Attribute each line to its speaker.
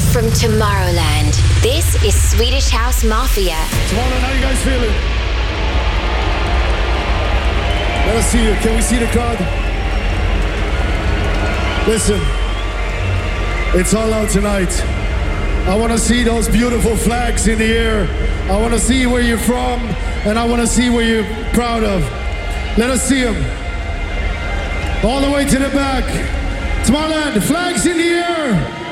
Speaker 1: From Tomorrowland, this is Swedish House Mafia.
Speaker 2: Tomorrowland, how you guys feeling? Let us see you. Can we see the crowd? Listen, it's all out tonight. I want to see those beautiful flags in the air. I want to see where you're from, and I want to see where you're proud of. Let us see them. All the way to the back. Tomorrowland, flags in the air.